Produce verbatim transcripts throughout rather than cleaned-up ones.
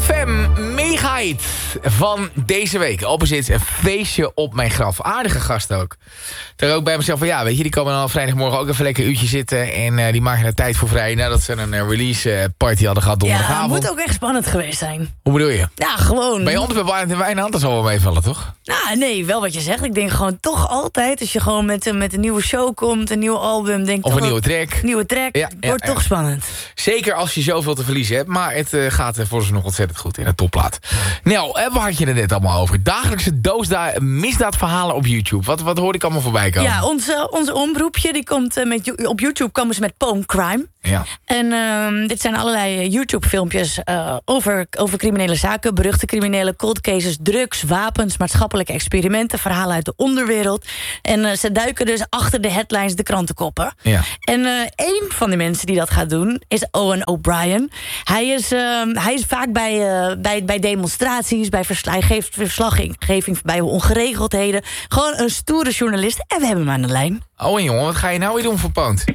F M mega-hit van deze week. Opposite een feestje op mijn graf. Aardige gast ook. Ter ook bij mezelf van ja, weet je, die komen dan vrijdagmorgen ook even lekker een uurtje zitten. En uh, die maken er tijd voor vrij nadat ze een uh, release uh, party hadden gehad donderdagavond. Ja, het moet ook echt spannend geweest zijn. Hoe bedoel je? Ja, gewoon. Bij je onderwerp Wijn en Wijnand, dat zal wel meevallen, toch? Nou, nee, wel wat je zegt. Ik denk gewoon toch altijd, als je gewoon met, met een nieuwe show komt, een nieuw album, denk Of toch een nieuwe track. Nieuwe track, Ja, wordt ja, toch ja. spannend. Zeker als je zoveel te verliezen hebt. Maar het uh, gaat uh, voor ons nog ontzettend goed in de topplaat. Nou, uh, waar had je het net allemaal over? Dagelijkse doosda misdaadverhalen op YouTube. Wat, wat hoorde ik allemaal voorbij komen? Ja, onze, onze omroepje, die komt uh, met, op YouTube komen ze met Poem Crime. Ja. En uh, dit zijn allerlei YouTube-filmpjes uh, over, over criminele zaken, beruchte criminelen, cold cases, drugs, wapens, maatschappelijke experimenten, verhalen uit de onderwereld. En uh, ze duiken dus achter de headlines, de krantenkoppen. Ja. En uh, een van de mensen die dat gaat doen is Owen O'Brien. Hij is, uh, hij is vaak bij, uh, bij, bij demonstraties, bij versla- geeft verslaggeving bij ongeregeldheden. Gewoon een stoere journalist. En we hebben hem aan de lijn. Oh, en jongen, wat ga je nou weer doen voor Poont?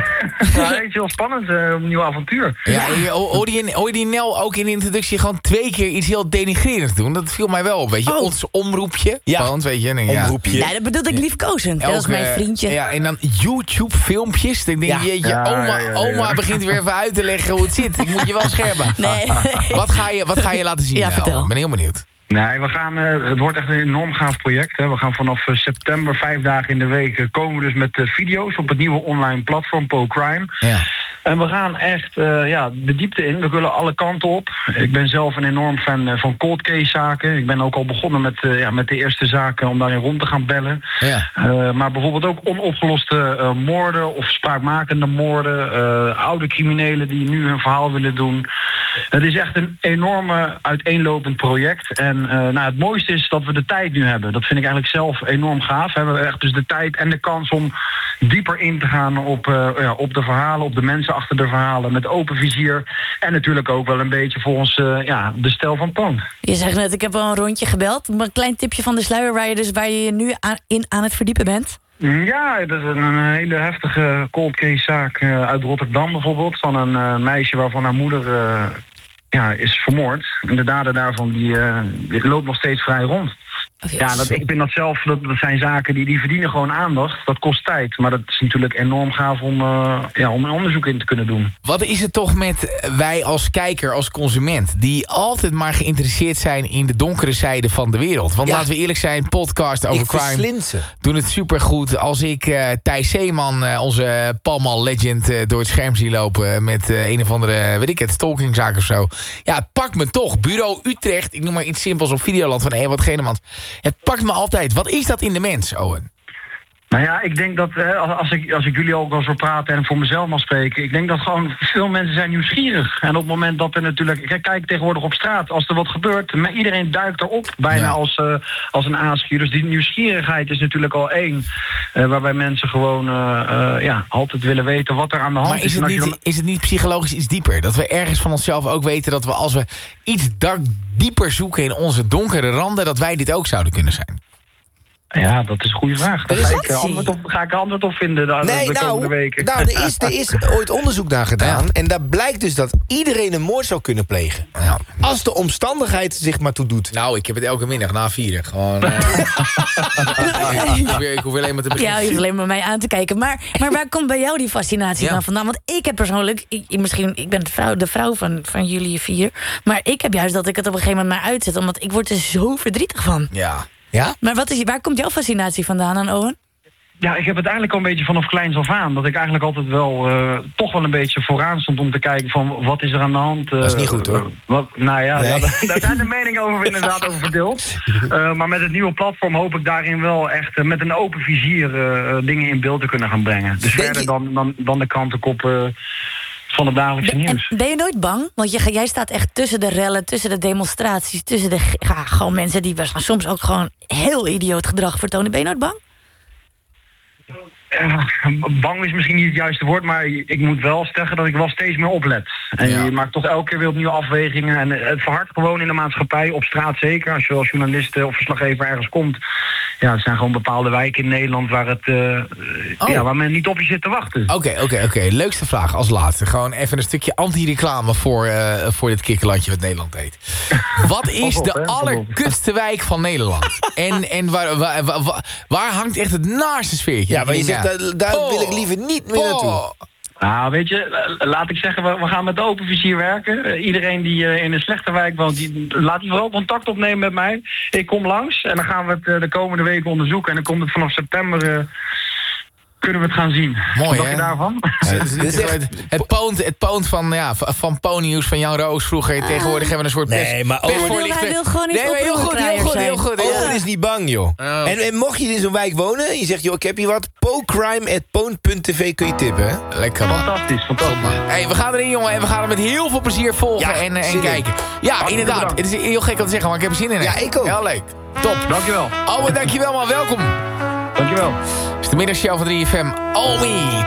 Ja, het is heel spannend, uh, een nieuw avontuur. Ja, ja. Hoorde je, hoorde je Nel ook in de introductie gewoon twee keer iets heel denigrerends doen? Dat viel mij wel op, weet je. Oh. Ons omroepje. Ja. Poont, weet je. En, ja. Omroepje. Ja, dat bedoelde ik liefkozend. Dat is Elke- mijn vriendje. Ja, en dan YouTube-filmpjes. Dan denk Ja. je, jeetje, Ja, oma, ja, ja, ja. oma begint weer even uit te leggen hoe het zit. Ik moet je wel scherpen. Nee. Wat ga je, wat ga je laten zien? Ja, Nel? vertel. Ik ben heel benieuwd. Nee, we gaan, uh, het wordt echt een enorm gaaf project. Hè. We gaan vanaf uh, september, vijf dagen in de week, uh, komen we dus met uh, video's op het nieuwe online platform Poem Crime. Ja. En we gaan echt uh, ja, de diepte in. We willen alle kanten op. Ik ben zelf een enorm fan uh, van cold case zaken. Ik ben ook al begonnen met, uh, ja, met de eerste zaken om daarin rond te gaan bellen. Ja. Uh, maar bijvoorbeeld ook onopgeloste uh, moorden of spraakmakende moorden. Uh, oude criminelen die nu hun verhaal willen doen. Het is echt een enorme uiteenlopend project. En uh, nou, het mooiste is dat we de tijd nu hebben. Dat vind ik eigenlijk zelf enorm gaaf. We hebben echt dus de tijd en de kans om dieper in te gaan op, uh, ja, op de verhalen, op de mensen achter de verhalen, met open vizier. En natuurlijk ook wel een beetje volgens uh, ja, de stijl van Poont. Je zegt net, ik heb wel een rondje gebeld. Maar een klein tipje van de sluier waar je, dus, waar je je nu aan, in aan het verdiepen bent. Ja, dat is een hele heftige cold case zaak uh, uit Rotterdam bijvoorbeeld. Van een uh, meisje waarvan haar moeder uh, ja, is vermoord. En de dader daarvan die, uh, die loopt nog steeds vrij rond. Okay. Ja, dat, ik vind dat zelf, dat, dat zijn zaken die, die verdienen gewoon aandacht. Dat kost tijd, maar dat is natuurlijk enorm gaaf om, uh, ja, om een onderzoek in te kunnen doen. Wat is het toch met wij als kijker, als consument, die altijd maar geïnteresseerd zijn in de donkere zijde van de wereld? Want Ja. laten we eerlijk zijn, podcast over Ik crime verslind ze. doen het supergoed. Als ik uh, Thijs Zeeman, uh, onze Palmal legend, uh, door het scherm zie lopen met uh, een of andere, weet ik het, stalkingzaak of zo. Ja, het pakt me toch. Bureau Utrecht, ik noem maar iets simpels op Videoland van hé, hey, wat Genemans. Het pakt me altijd. Wat is dat in de mens, Owen? Nou ja, ik denk dat eh, als, ik, als ik jullie ook al zo praten en voor mezelf mag spreken, ik denk dat gewoon veel mensen zijn nieuwsgierig. En op het moment dat er natuurlijk, kijk, kijk tegenwoordig op straat, als er wat gebeurt, maar iedereen duikt erop, bijna Ja. als, uh, als een aasgier. Dus die nieuwsgierigheid is natuurlijk al één, uh, waarbij mensen gewoon uh, uh, ja, altijd willen weten wat er aan de hand Maar is. is het, En als je niet, dan- is het niet psychologisch iets dieper? Dat we ergens van onszelf ook weten dat we als we iets dark, dieper zoeken in onze donkere randen, dat wij dit ook zouden kunnen zijn? Ja, dat is een goede vraag. Daar ga ik, uh, Relatie. antwoord op, ga ik een antwoord op vinden de, Nee, de komende nou, weken. nou er, is, er is ooit onderzoek naar gedaan. Ja. En daar blijkt dus dat iedereen een moord zou kunnen plegen. Ja. Als de omstandigheid zich maar toe doet. Nou, ik heb het elke middag na vieren. Gewoon. Uh, ik, hoef, ik hoef alleen maar te Ja, beginnen. je hoeft alleen maar mij aan te kijken. Maar, maar waar komt bij jou die fascinatie Ja. dan vandaan? Want ik heb persoonlijk, ik, misschien, ik ben de vrouw, de vrouw van, van jullie vier. Maar ik heb juist dat ik het op een gegeven moment maar uitzet. Omdat ik word er zo verdrietig van. Ja. Ja? Maar wat is, waar komt jouw fascinatie vandaan aan, Owen? Ja, ik heb het eigenlijk al een beetje vanaf kleins af aan. Dat ik eigenlijk altijd wel uh, toch wel een beetje vooraan stond om te kijken van wat is er aan de hand. Uh, Dat is niet goed, hoor. uh, wat, nou ja, Nee. ja daar, daar zijn de meningen over inderdaad over verdeeld. Uh, maar met het nieuwe platform hoop ik daarin wel echt uh, met een open vizier uh, dingen in beeld te kunnen gaan brengen. Dus Denk verder je- dan, dan, dan de krantenkoppen van het dagelijkse Ben, nieuws. en ben je nooit bang? Want je, jij staat echt tussen de rellen, tussen de demonstraties, tussen de ja, gewoon mensen die soms ook gewoon heel idioot gedrag vertonen. Ben je nooit bang? Uh, bang is misschien niet het juiste woord, maar ik moet wel zeggen dat ik wel steeds meer oplet. En Ja. je maakt toch elke keer weer opnieuw afwegingen. En het verhardt gewoon in de maatschappij, op straat zeker. Als je als journalist of verslaggever ergens komt, ja, er zijn gewoon bepaalde wijken in Nederland waar, het, uh, oh. ja, waar men niet op je zit te wachten. Oké, okay, oké, okay, oké. Okay. Leukste vraag als laatste. Gewoon even een stukje anti-reclame voor, uh, voor dit kikkerlandje wat Nederland heet. Wat is op, de hè, allerkutste wijk van Nederland? en en waar, waar, waar, waar hangt echt het naaste sfeertje? Ja, maar je zegt, daar, daar oh. wil ik liever niet meer naartoe. Oh. Nou, weet je, laat ik zeggen, we, we gaan met de open vizier werken. Uh, iedereen die uh, in een slechte wijk woont, die, laat die vooral contact opnemen met mij. Ik kom langs en dan gaan we het uh, de komende weken onderzoeken. En dan komt het vanaf september... Uh, kunnen we het gaan zien. Mooi, Wat hè? je daarvan? Ja, het, is echt, het poont, het poont van, ja, van Ponyhoes van Jan Roos vroeger. Uh, Tegenwoordig hebben we een soort pers, nee, maar persvoorlichter. Hij wil gewoon niet nee, heel goed, heel goed, heel goed. Owen ja. is niet bang, joh. Oh. En, en mocht je in zo'n wijk wonen en je zegt, joh, ik heb hier wat, pocrime at poon punt t v kun je tippen, hè? Lekker, man. Fantastisch, fantastisch. Hey, we gaan erin, jongen, en we gaan er met heel veel plezier volgen ja, en, en kijken. Ja, Hartelijk inderdaad. Bedankt. Het is heel gek om te zeggen, maar ik heb er zin in. Hè? Ja, ik ook. Heel leuk. Top. Dankjewel. Owen, dankjewel, man. Welkom. Dankjewel. Het is de middagshow van drie F M. Omi.